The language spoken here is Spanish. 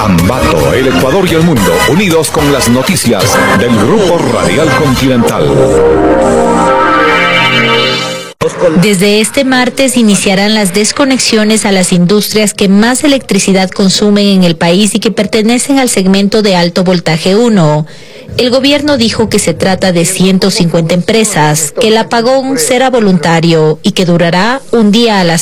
Ambato, el Ecuador y el mundo, unidos con las noticias del Grupo Radial Continental. Desde este martes iniciarán las desconexiones a las industrias que más electricidad consumen en el país y que pertenecen al segmento de alto voltaje 1. El gobierno dijo que se trata de 150 empresas, que el apagón será voluntario y que durará un día a la